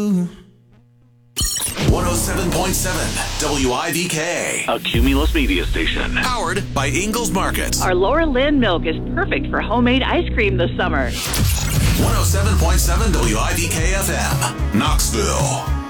107.7 WIVK. A Cumulus media station. Powered by Ingalls Markets. Our Laura Lynn milk is perfect for homemade ice cream this summer. 107.7 WIVK FM. Knoxville.